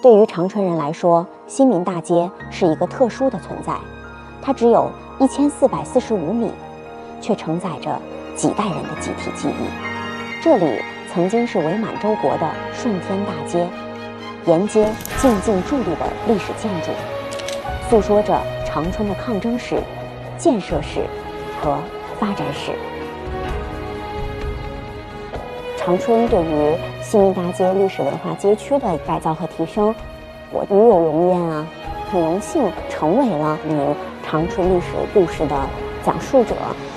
对于长春人来说，新民大街是一个特殊的存在，它只有1445米，却承载着几代人的集体记忆。这里曾经是伪满洲国的顺天大街，沿街静静伫立的历史建筑，诉说着长春的抗争史、建设史和发展史。长春对于新民大街历史文化街区的改造和提升，我与有荣焉啊，很荣幸成为了长春历史故事的讲述者，